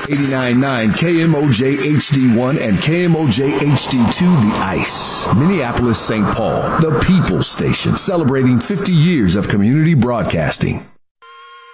89.9 KMOJ HD1 and KMOJ HD2 The Ice. Minneapolis, St. Paul, the People's Station, celebrating 50 years of community broadcasting.